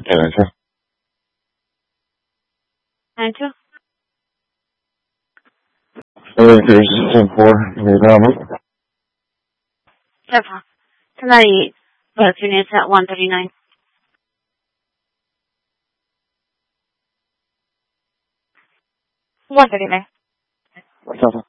992. 92? There's 10-4. Your problem? 10-4. Somebody both units at 139. What's What's up?